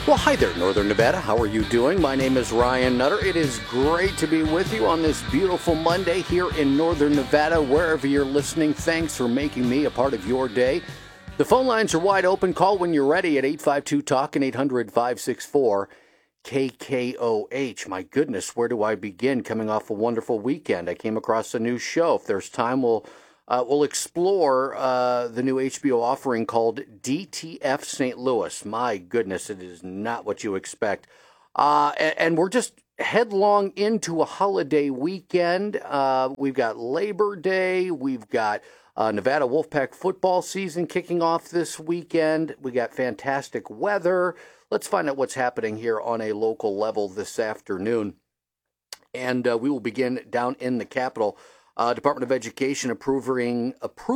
Well, hi there, Northern Nevada. How are you doing? My name is Ryan Nutter. It is great to be with you on this beautiful Monday here in Northern Nevada. Wherever you're listening, thanks for making me a part of your day. The phone lines are wide open. Call when you're ready at 852-TALK and 800-564-KKOH. My goodness, where do I begin? Coming off a wonderful weekend, I came across a new show. If there's time, we'll explore the new HBO offering called DTF St. Louis. My goodness, it is not what you expect. And we're just headlong into a holiday weekend. We've got Labor Day. We've got Nevada Wolfpack football season kicking off this weekend. We got fantastic weather. Let's find out what's happening here on a local level this afternoon. And we will begin down in the Capitol. Department of Education approving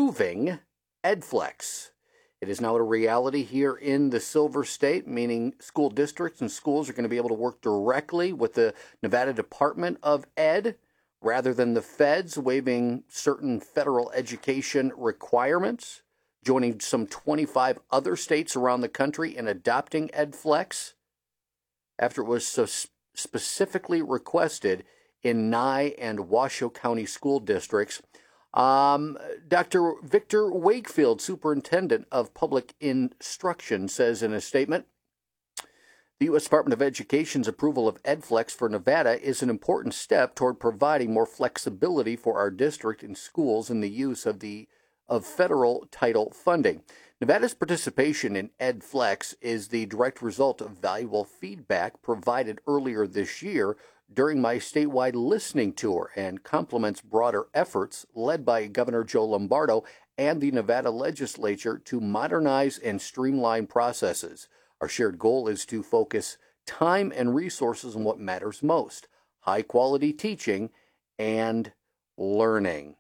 EdFlex. It is now a reality here in the Silver State, meaning school districts and schools are going to be able to work directly with the Nevada Department of Ed rather than the feds waiving certain federal education requirements, joining some 25 other states around the country in adopting EdFlex after it was so specifically requested in Nye and Washoe County school districts. Dr. Victor Wakefield, Superintendent of Public Instruction, says in a statement, the U.S. Department of Education's approval of EdFlex for Nevada is an important step toward providing more flexibility for our district and schools in the use of federal title funding. Nevada's participation in EdFlex is the direct result of valuable feedback provided earlier this year during my statewide listening tour and complements broader efforts led by Governor Joe Lombardo and the Nevada legislature to modernize and streamline processes. Our shared goal is to focus time and resources on what matters most, high-quality teaching and learning.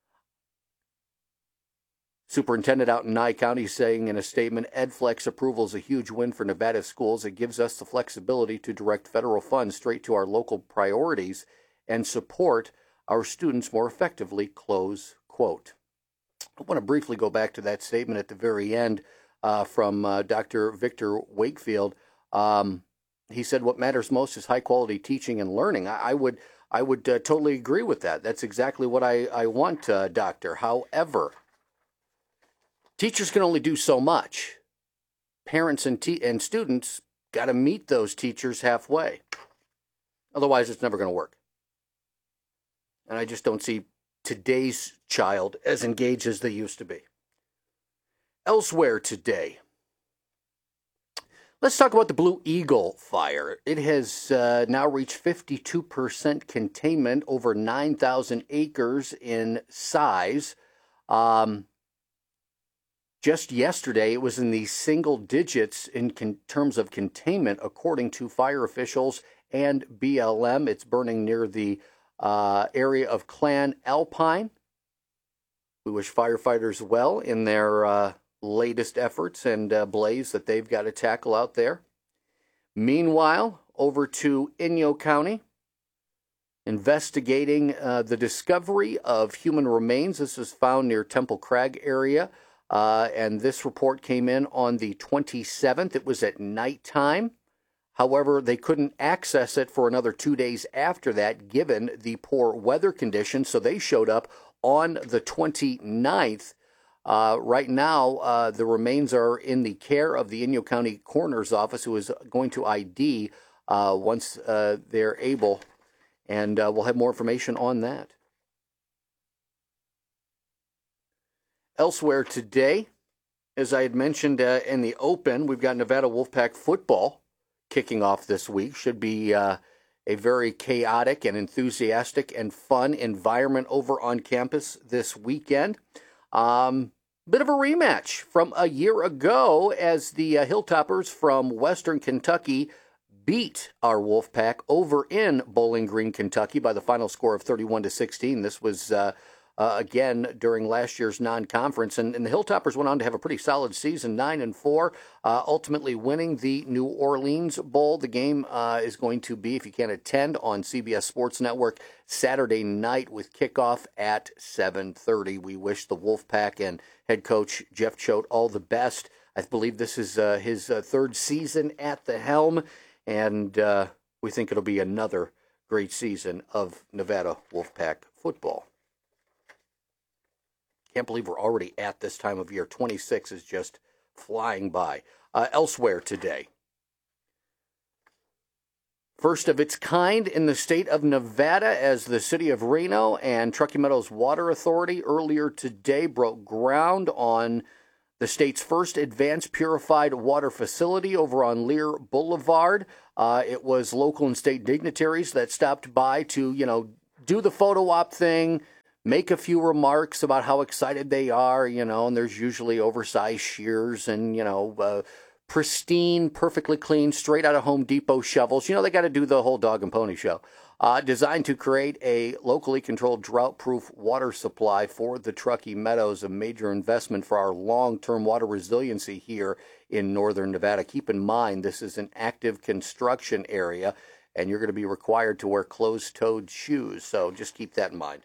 Superintendent out in Nye County saying in a statement, EdFlex approval is a huge win for Nevada schools. It gives us the flexibility to direct federal funds straight to our local priorities and support our students more effectively, close quote. I want to briefly go back to that statement at the very end from Dr. Victor Wakefield. He said what matters most is high-quality teaching and learning. I would totally agree with that. That's exactly what I want, Doctor. However, teachers can only do so much. Parents and students got to meet those teachers halfway. Otherwise, it's never going to work. And I just don't see today's child as engaged as they used to be. Elsewhere today, let's talk about the Blue Eagle fire. It has now reached 52% containment, over 9,000 acres in size. Just yesterday, it was in the single digits in terms of containment, according to fire officials and BLM. It's burning near the area of Clan Alpine. We wish firefighters well in their latest efforts and blaze that they've got to tackle out there. Meanwhile, over to Inyo County, investigating the discovery of human remains. This was found near Temple Crag area. And this report came in on the 27th. It was at nighttime. However, they couldn't access it for another 2 days after that, given the poor weather conditions. So they showed up on the 29th. Right now, the remains are in the care of the Inyo County Coroner's Office, who is going to ID once they're able. And we'll have more information on that. Elsewhere today, as I had mentioned in the open, we've got Nevada Wolfpack football kicking off this week. Should be a very chaotic and enthusiastic and fun environment over on campus this weekend. Bit of a rematch from a year ago as the Hilltoppers from Western Kentucky beat our Wolfpack over in Bowling Green, Kentucky by the final score of 31-16. This was again during last year's non-conference, and the Hilltoppers went on to have a pretty solid season, 9-4, ultimately winning the New Orleans Bowl. The game is going to be, if you can attend, on CBS Sports Network Saturday night with kickoff at 7:30. We wish the Wolfpack and head coach Jeff Choate all the best I believe this is his third season at the helm, and we think it'll be another great season of Nevada Wolfpack football. Can't believe we're already at this time of year. 26 is just flying by. Elsewhere today, first of its kind in the state of Nevada, as the city of Reno and Truckee Meadows Water Authority earlier today broke ground on the state's first advanced purified water facility over on Lear Boulevard. It was local and state dignitaries that stopped by to, do the photo op thing, make a few remarks about how excited they are, and there's usually oversized shears and, pristine, perfectly clean, straight out of Home Depot shovels. They got to do the whole dog and pony show. Designed to create a locally controlled drought-proof water supply for the Truckee Meadows, a major investment for our long-term water resiliency here in northern Nevada. Keep in mind, this is an active construction area, and you're going to be required to wear closed-toed shoes, so just keep that in mind.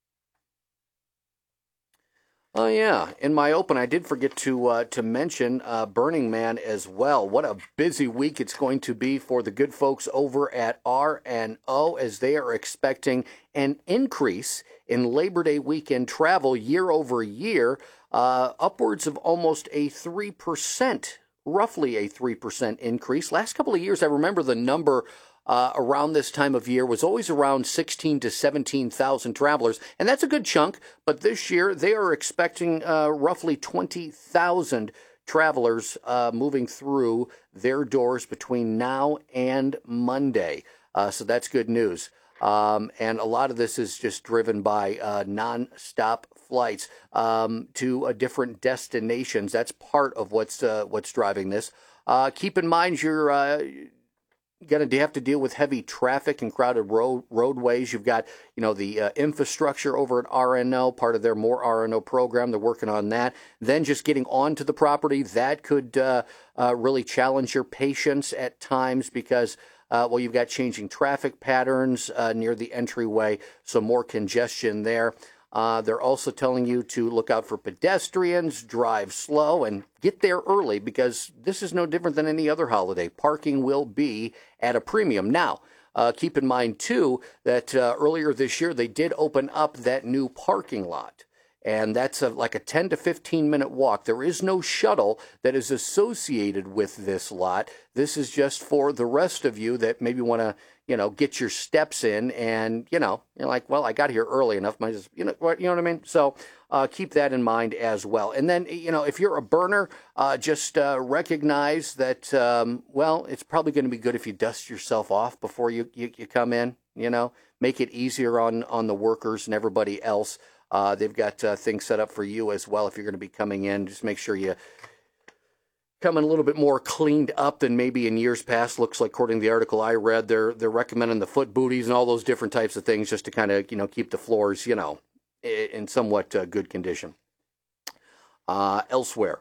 Oh, yeah. In my open, I did forget to mention Burning Man as well. What a busy week it's going to be for the good folks over at R&O, as they are expecting an increase in Labor Day weekend travel year over year, upwards of almost a 3%, roughly a 3% increase. Last couple of years, I remember the number around this time of year was always around 16 to 17,000 travelers, and that's a good chunk. But this year, they are expecting roughly 20,000 travelers moving through their doors between now and Monday. So that's good news. And a lot of this is just driven by non-stop flights to different destinations. That's part of what's driving this. Keep in mind you're going to have to deal with heavy traffic and crowded roadways. You've got, the infrastructure over at R&O, part of their More R&O program. They're working on that. Then just getting onto the property, that could really challenge your patience at times because, you've got changing traffic patterns near the entryway, so more congestion there. They're also telling you to look out for pedestrians, drive slow, and get there early because this is no different than any other holiday. Parking will be at a premium. Now, keep in mind, too, that earlier this year they did open up that new parking lot. And that's like a 10 to 15-minute walk. There is no shuttle that is associated with this lot. This is just for the rest of you that maybe want to, get your steps in. And, you're like, well, I got here early enough. Might just, you know what I mean? So keep that in mind as well. And then, if you're a burner, just recognize that, it's probably going to be good if you dust yourself off before you come in, make it easier on the workers and everybody else. They've got things set up for you as well if you're going to be coming in. Just make sure you come in a little bit more cleaned up than maybe in years past. Looks like, according to the article I read, they're recommending the foot booties and all those different types of things just to kind of, keep the floors, in somewhat good condition. Elsewhere,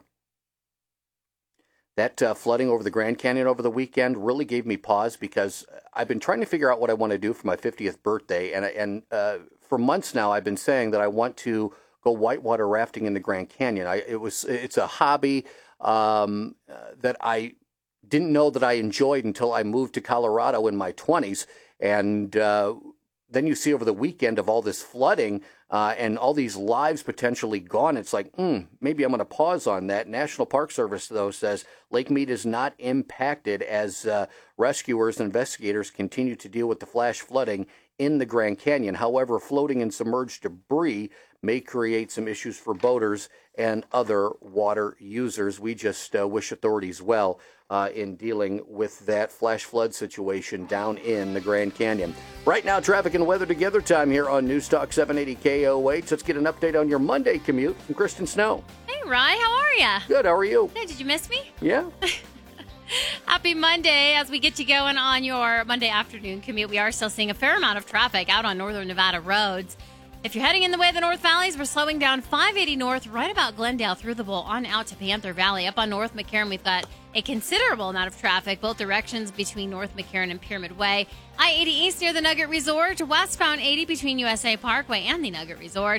that flooding over the Grand Canyon over the weekend really gave me pause because I've been trying to figure out what I want to do for my 50th birthday. And for months now, I've been saying that I want to go whitewater rafting in the Grand Canyon. It's a hobby that I didn't know that I enjoyed until I moved to Colorado in my 20s. And then you see over the weekend of all this flooding and all these lives potentially gone. It's like, maybe I'm going to pause on that. National Park Service, though, says Lake Mead is not impacted as rescuers and investigators continue to deal with the flash flooding in the Grand Canyon. However, floating and submerged debris may create some issues for boaters and other water users. We just wish authorities well in dealing with that flash flood situation down in the Grand Canyon. Right now, traffic and weather together time here on News Talk 780 KOH. Let's get an update on your Monday commute from Kristen Snow. Hey, Rye, how are you? Good, how are you? Hey, did you miss me? Yeah. Happy Monday. As we get you going on your Monday afternoon commute, we are still seeing a fair amount of traffic out on northern Nevada roads. If you're heading in the way of the North Valleys, we're slowing down 580 north right about Glendale through the bowl on out to Panther Valley. Up on North McCarran, we've got a considerable amount of traffic, both directions between North McCarran and Pyramid Way. I-80 east near the Nugget Resort, westbound 80 between USA Parkway and the Nugget Resort. We've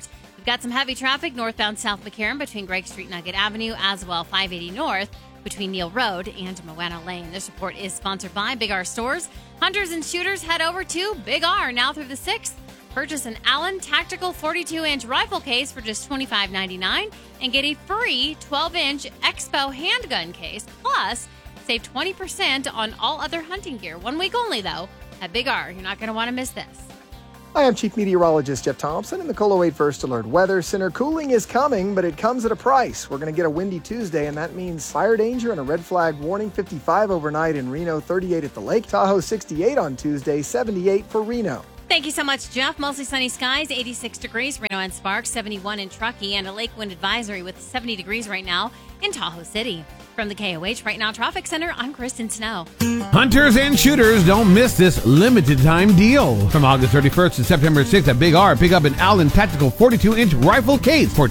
Got some heavy traffic northbound South McCarran between Gregg Street and Nugget Avenue, as well 580 north between Neal Road and Moana Lane. This report is sponsored by Big R Stores. Hunters and shooters head over to Big R now through the 6th. Purchase an Allen Tactical 42-inch rifle case for just $25.99 and get a free 12-inch Expo handgun case. Plus, save 20% on all other hunting gear. 1 week only, though, at Big R. You're not going to want to miss this. Hi, I'm Chief Meteorologist Jeff Thompson in the KOLO 8 First Alert Weather Center. Cooling is coming, but it comes at a price. We're going to get a windy Tuesday, and that means fire danger and a red flag warning. 55 overnight in Reno, 38 at the lake. Tahoe 68 on Tuesday, 78 for Reno. Thank you so much, Jeff. Mostly sunny skies, 86 degrees, Reno and Sparks, 71 in Truckee, and a lake wind advisory with 70 degrees right now in Tahoe City. From the KOH Right Now Traffic Center, I'm Kristen Snow. Hunters and shooters, don't miss this limited time deal. From August 31st to September 6th at Big R, pick up an Allen Tactical 42-inch rifle case for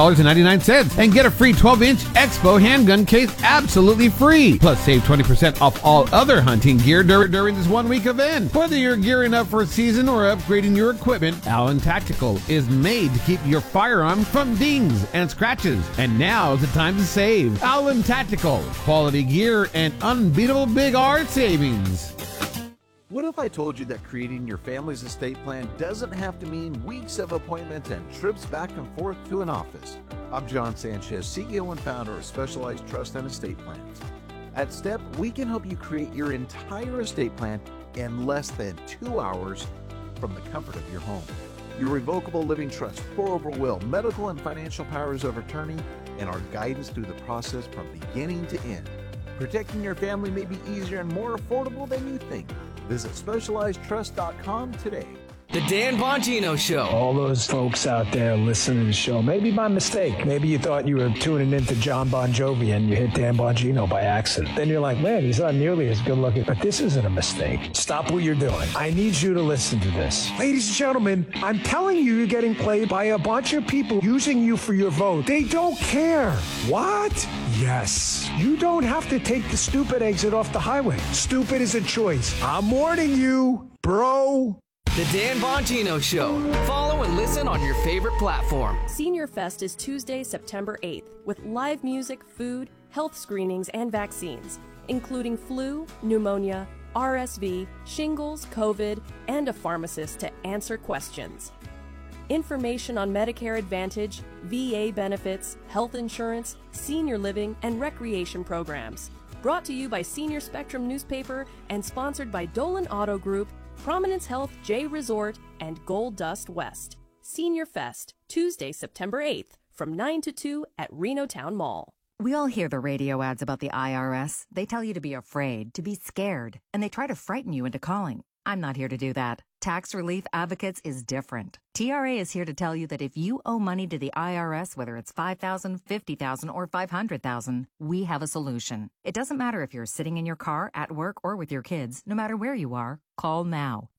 $25.99 and get a free 12-inch Expo handgun case absolutely free. Plus, save 20% off all other hunting gear during this 1 week event. Whether you're gearing up for a season or upgrading your equipment, Allen Tactical is made to keep your firearm from dings and scratches. And now is the time to save. Allen Tactical, quality gear and unbeatable Big R savings. What if I told you that creating your family's estate plan doesn't have to mean weeks of appointments and trips back and forth to an office? I'm John Sanchez, CEO and founder of Specialized Trust and Estate Plans. At STEP, we can help you create your entire estate plan in less than 2 hours from the comfort of your home. Your revocable living trust, pour-over will, medical and financial powers of attorney, and our guidance through the process from beginning to end. Protecting your family may be easier and more affordable than you think. Visit SpecializedTrust.com today. The Dan Bongino Show. All those folks out there listening to the show, maybe by mistake. Maybe you thought you were tuning into John Bon Jovi and you hit Dan Bongino by accident. Then you're like, man, he's not nearly as good looking. But this isn't a mistake. Stop what you're doing. I need you to listen to this. Ladies and gentlemen, I'm telling you, you're getting played by a bunch of people using you for your vote. They don't care. What? Yes. You don't have to take the stupid exit off the highway. Stupid is a choice. I'm warning you, bro. The Dan Bongino Show. Follow and listen on your favorite platform. Senior Fest is Tuesday, September 8th, with live music, food, health screenings, and vaccines, including flu, pneumonia, RSV, shingles, COVID, and a pharmacist to answer questions. Information on Medicare Advantage, VA benefits, health insurance, senior living, and recreation programs. Brought to you by Senior Spectrum Newspaper and sponsored by Dolan Auto Group, Prominence Health J Resort, and Gold Dust West. Senior Fest, Tuesday, September 8th, from 9 to 2 at Reno Town Mall. We all hear the radio ads about the IRS. They tell you to be afraid, to be scared, and they try to frighten you into calling. I'm not here to do that. Tax Relief Advocates is different. TRA is here to tell you that if you owe money to the IRS, whether it's $5,000, $50,000, or $500,000, we have a solution. It doesn't matter if you're sitting in your car, at work, or with your kids. No matter where you are, call now.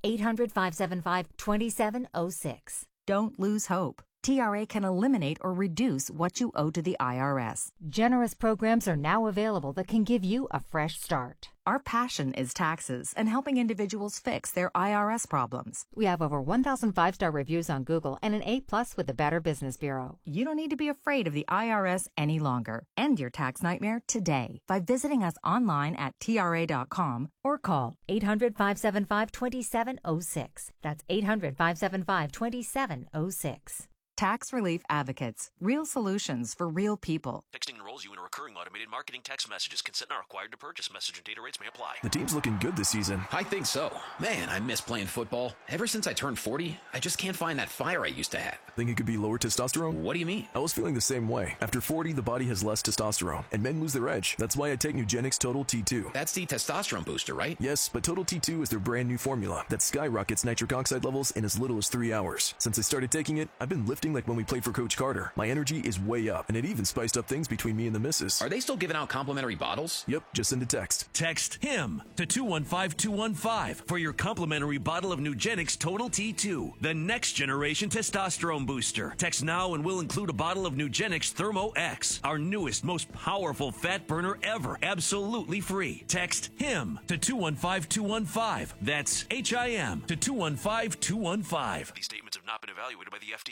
800-575-2706. Don't lose hope. TRA can eliminate or reduce what you owe to the IRS. Generous programs are now available that can give you a fresh start. Our passion is taxes and helping individuals fix their IRS problems. We have over 1,000 5-star reviews on Google and an A+ with the Better Business Bureau. You don't need to be afraid of the IRS any longer. End your tax nightmare today by visiting us online at TRA.com or call 800-575-2706. That's 800-575-2706. Tax Relief Advocates. Real solutions for real people. Texting enrolls you in a recurring automated marketing text messages. Consent not required to purchase. Message and data rates may apply. The team's looking good this season. I think so. Man, I miss playing football. Ever since I turned 40, I just can't find that fire I used to have. Think it could be lower testosterone? What do you mean? I was feeling the same way. After 40, the body has less testosterone, and men lose their edge. That's why I take Nugenix Total T2. That's the testosterone booster, right? Yes, but Total T2 is their brand new formula that skyrockets nitric oxide levels in as little as 3 hours. Since I started taking it, I've been lifting like when we played for Coach Carter. My energy is way up, and it even spiced up things between me and the missus. Are they still giving out complimentary bottles? Yep, just send a text. Text HIM to 215-215 for your complimentary bottle of Nugenix Total T2, the next generation testosterone booster. Text now and we'll include a bottle of Nugenix Thermo X, our newest, most powerful fat burner ever, absolutely free. Text HIM to 215-215. That's HIM to 215-215. These statements have not been evaluated by the FDA. This product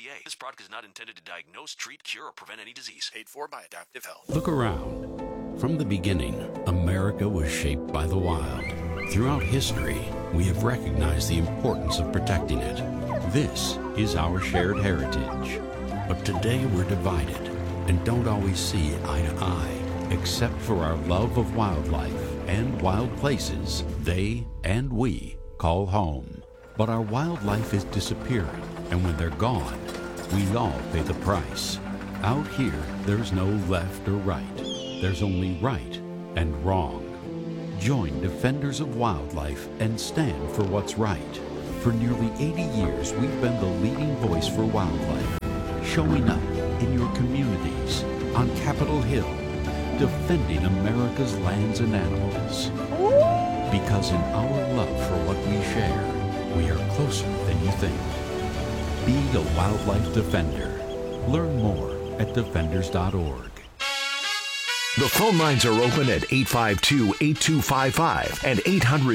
product is not intended to diagnose, treat, cure, or prevent any disease. Paid for by Adaptive Health. Look around. From the beginning, America was shaped by the wild. Throughout history, we have recognized the importance of protecting it. This is our shared heritage. But today we're divided and don't always see eye to eye. Except for our love of wildlife and wild places they and we call home. But our wildlife is disappearing, and when they're gone, we all pay the price. Out here, there's no left or right. There's only right and wrong. Join Defenders of Wildlife and stand for what's right. For nearly 80 years, we've been the leading voice for wildlife, showing up in your communities, on Capitol Hill, defending America's lands and animals. Because in our love for what we share, we are closer than you think. Be a wildlife defender. Learn more at defenders.org. The phone lines are open at 852-8255 and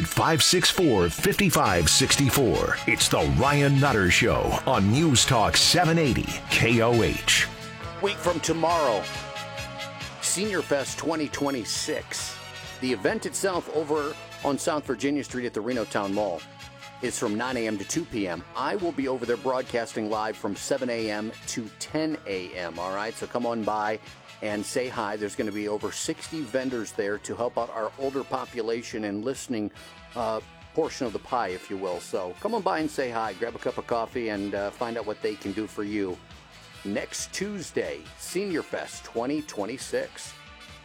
800-564-5564. It's the Ryan Nutter Show on News Talk 780 KOH. Week from tomorrow, Senior Fest 2026. The event itself over on South Virginia Street at the Reno Town Mall is from 9 a.m. to 2 p.m. I will be over there broadcasting live from 7 a.m. to 10 a.m. All right, so come on by and say hi. There's going to be over 60 vendors there to help out our older population and listening portion of the pie, if you will. So come on by and say hi, grab a cup of coffee, and find out what they can do for you. Next Tuesday, Senior Fest 2026.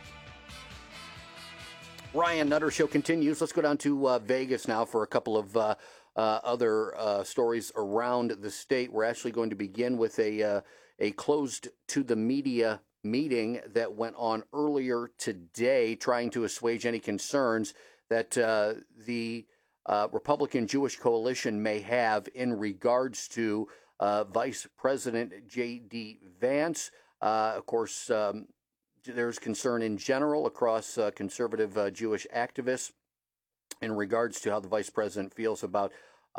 Ryan Nutter Show continues. Let's go down to Vegas now for a couple of other stories around the state. We're actually going to begin with a closed to the media meeting that went on earlier today, trying to assuage any concerns that the Republican Jewish coalition may have in regards to Vice President J.D. Vance. Of course, there's concern in general across conservative Jewish activists in regards to how the vice president feels about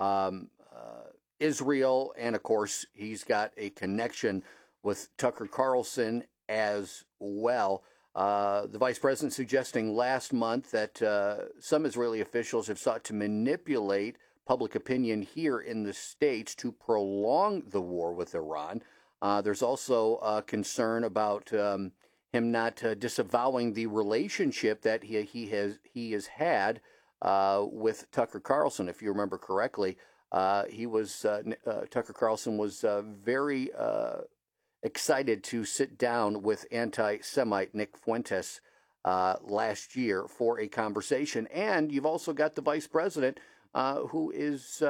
Israel. And, of course, he's got a connection with Tucker Carlson as well. The vice president suggesting last month that some Israeli officials have sought to manipulate public opinion here in the States to prolong the war with Iran. There's also concern about him not disavowing the relationship that he has had with Tucker Carlson. If you remember correctly, Tucker Carlson was very excited to sit down with anti-Semite Nick Fuentes last year for a conversation. And you've also got the vice president who is,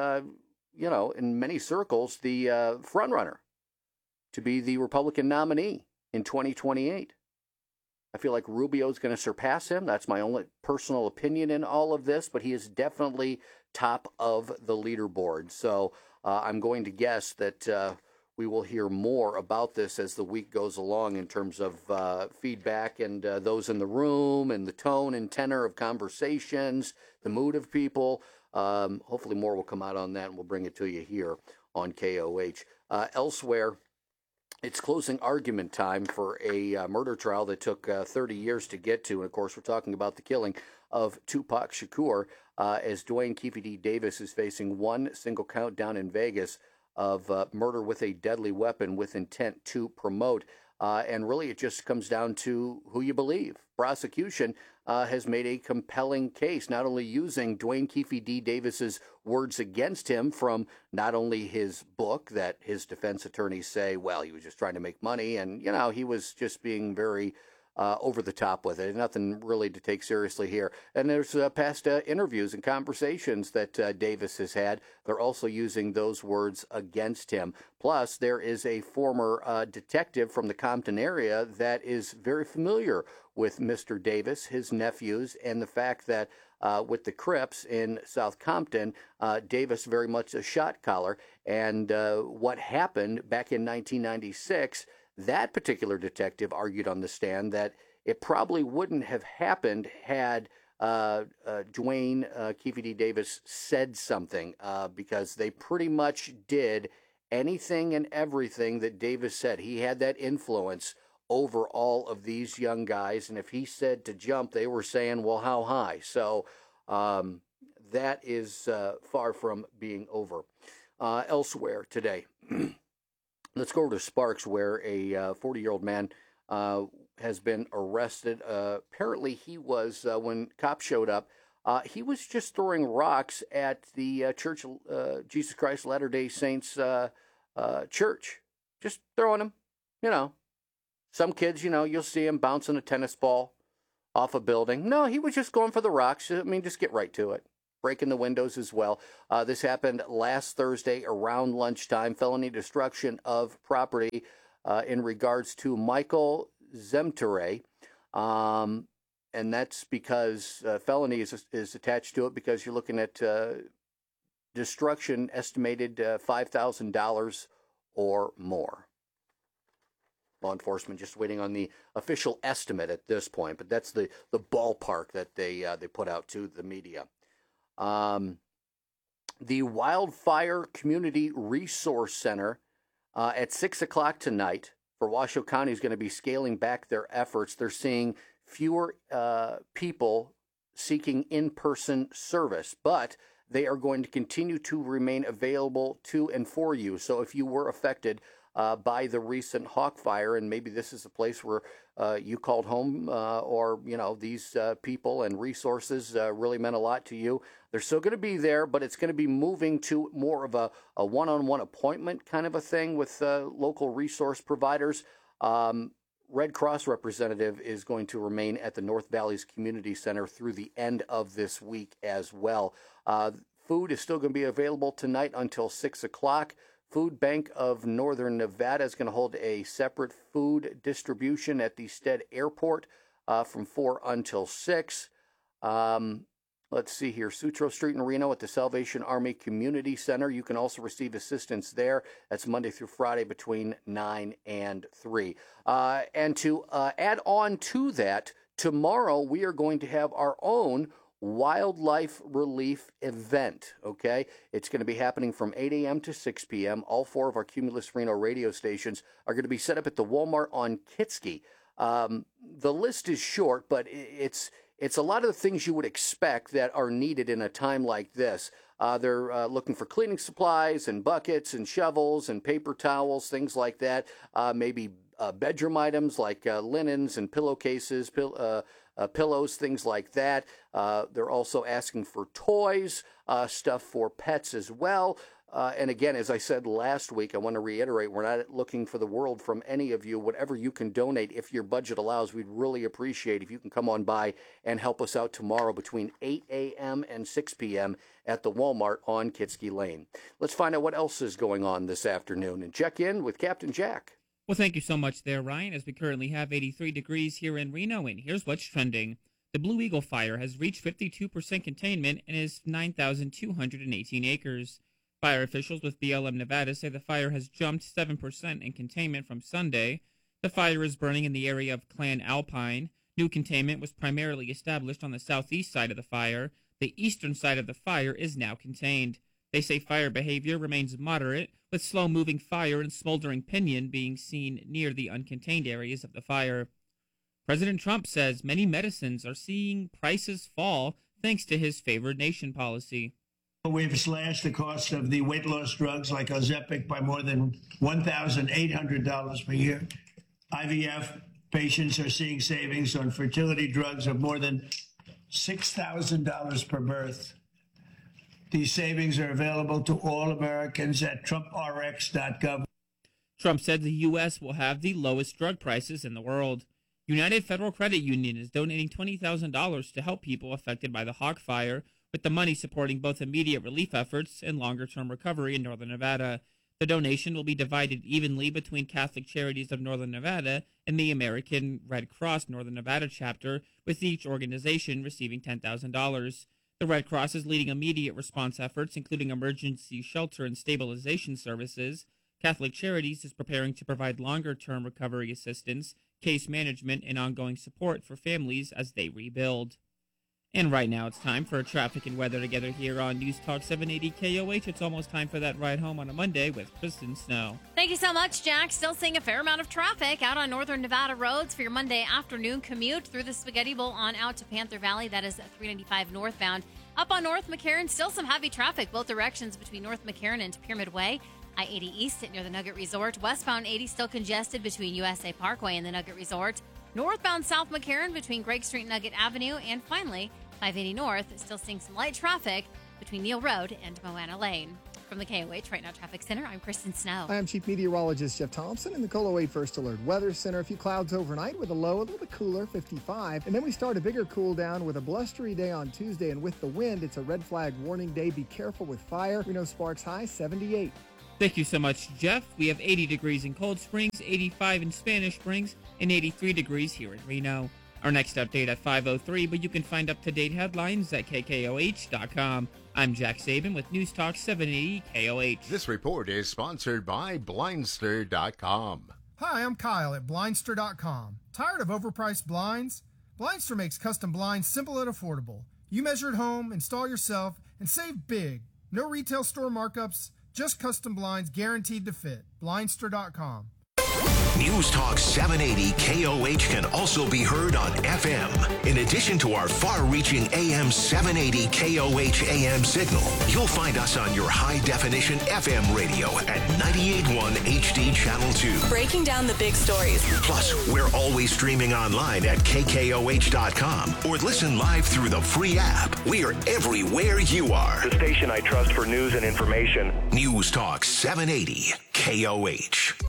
in many circles, the front runner to be the Republican nominee in 2028. I feel like Rubio's going to surpass him. That's my only personal opinion in all of this, but he is definitely top of the leaderboard. So I'm going to guess that we will hear more about this as the week goes along in terms of feedback and those in the room and the tone and tenor of conversations, the mood of people. Hopefully more will come out on that, and we'll bring it to you here on KOH. Elsewhere, it's closing argument time for a murder trial that took 30 years to get to. And, of course, we're talking about the killing of Tupac Shakur as Dwayne Keefe D. Davis is facing one single count down in Vegas of murder with a deadly weapon with intent to promote. And really, it just comes down to who you believe. Prosecution has made a compelling case, not only using Dwayne Keefe D. Davis's words against him from not only his book that his defense attorneys say, well, he was just trying to make money, and, he was just being very over the top with it. Nothing really to take seriously here. And there's past interviews and conversations that Davis has had. They're also using those words against him. Plus, there is a former detective from the Compton area that is very familiar with Mr. Davis, his nephews, and the fact that with the Crips in South Compton, Davis very much a shot caller. And what happened back in 1996, that particular detective argued on the stand that it probably wouldn't have happened had Dwayne Keefe D. Davis said something, because they pretty much did anything and everything that Davis said. He had that influence over all of these young guys, and if he said to jump, they were saying, well, how high? So that is far from being over. Elsewhere today, let's go over to Sparks, where a 40-year-old man has been arrested. Apparently, he was, when cops showed up, he was just throwing rocks at the Church of Jesus Christ Latter-day Saints church. Just throwing them, you know. Some kids, you know, you'll see them bouncing a tennis ball off a building. No, he was just going for the rocks. I mean, just get right to it. Breaking the windows as well. This happened last Thursday around lunchtime. Felony destruction of property in regards to Michael Zemtere. And that's because felony is attached to it because you're looking at destruction estimated $5,000 or more. Law enforcement just waiting on the official estimate at this point, but that's the ballpark that they put out to the media. The Wildfire Community Resource Center at 6 o'clock tonight for Washoe County is going to be scaling back their efforts. They're seeing fewer people seeking in-person service, but they are going to continue to remain available to and for you. So if you were affected by the recent Hawk Fire, and maybe this is a place where you called home, or you know these people and resources really meant a lot to you. They're still going to be there, but it's going to be moving to more of a one-on-one appointment kind of a thing with local resource providers. Red Cross representative is going to remain at the North Valleys Community Center through the end of this week as well. Food is still going to be available tonight until 6 o'clock. Food Bank of Northern Nevada is going to hold a separate food distribution at the Stead Airport from 4 until 6. Let's see here. Sutro Street in Reno at the Salvation Army Community Center. You can also receive assistance there. That's Monday through Friday between 9 and 3. And to add on to that, tomorrow we are going to have our own wildlife relief event, okay? It's going to be happening from 8 a.m. to 6 p.m. All 4 of our Cumulus Reno radio stations are going to be set up at the Walmart on Kitsky. The list is short, but it's a lot of the things you would expect that are needed in a time like this. They're looking for cleaning supplies and buckets and shovels and paper towels, things like that. Maybe bedroom items like linens and pillowcases, pillows, things like that. They're also asking for toys, stuff for pets as well. And again, as I said last week, I want to reiterate, we're not looking for the world from any of you. Whatever you can donate, if your budget allows, we'd really appreciate if you can come on by and help us out tomorrow between 8 a.m. and 6 p.m. at the Walmart on Kitsky Lane. Let's find out what else is going on this afternoon and check in with Captain Jack. Well, thank you so much there, Ryan, as we currently have 83 degrees here in Reno, and here's what's trending. The Blue Eagle fire has reached 52% containment and is 9,218 acres. Fire officials with BLM Nevada say the fire has jumped 7% in containment from Sunday. The fire is burning in the area of Clan Alpine. New containment was primarily established on the southeast side of the fire. The eastern side of the fire is now contained. They say fire behavior remains moderate, with slow-moving fire and smoldering pinyon being seen near the uncontained areas of the fire. President Trump says many medicines are seeing prices fall thanks to his favored nation policy. We've slashed the cost of the weight loss drugs like Ozempic by more than $1,800 per year. IVF patients are seeing savings on fertility drugs of more than $6,000 per birth. These savings are available to all Americans at TrumpRx.gov. Trump said the U.S. will have the lowest drug prices in the world. United Federal Credit Union is donating $20,000 to help people affected by the Hawk Fire, with the money supporting both immediate relief efforts and longer-term recovery in Northern Nevada. The donation will be divided evenly between Catholic Charities of Northern Nevada and the American Red Cross Northern Nevada chapter, with each organization receiving $10,000. The Red Cross is leading immediate response efforts, including emergency shelter and stabilization services. Catholic Charities is preparing to provide longer-term recovery assistance, case management, and ongoing support for families as they rebuild. And right now it's time for traffic and weather together here on News Talk 780 KOH. It's almost time for that ride home on a Monday with Kristen Snow. Thank you so much, Jack. Still seeing a fair amount of traffic out on northern Nevada roads for your Monday afternoon commute through the Spaghetti Bowl on out to Panther Valley. That is 395 northbound. Up on North McCarran, still some heavy traffic both directions between North McCarran and Pyramid Way. I-80 East near the Nugget Resort. Westbound 80 still congested between USA Parkway and the Nugget Resort. Northbound South McCarran between Greg Street and Nugget Avenue. And finally, 580 North still seeing some light traffic between Neal Road and Moana Lane. From the KOH Right Now Traffic Center, I'm Kristen Snow. I'm Chief Meteorologist Jeff Thompson in the KOH First Alert Weather Center. A few clouds overnight with a low a little bit cooler, 55. And then we start a bigger cool down with a blustery day on Tuesday. And with the wind, it's a red flag warning day. Be careful with fire. Reno Sparks high, 78. Thank you so much, Jeff. We have 80 degrees in Cold Springs, 85 in Spanish Springs, and 83 degrees here in Reno. Our next update at 5:03, but you can find up-to-date headlines at KKOH.com. I'm Jack Saban with News Talk 780 KOH. This report is sponsored by Blindster.com. Hi, I'm Kyle at Blindster.com. Tired of overpriced blinds? Blindster makes custom blinds simple and affordable. You measure at home, install yourself, and save big. No retail store markups, just custom blinds guaranteed to fit. Blindster.com. News Talk 780 KOH can also be heard on FM. In addition to our far-reaching AM 780 KOH AM signal, you'll find us on your high-definition FM radio at 98.1 HD Channel 2. Breaking down the big stories. Plus, we're always streaming online at KKOH.com or listen live through the free app. We're everywhere you are. The station I trust for news and information. News Talk 780 KOH.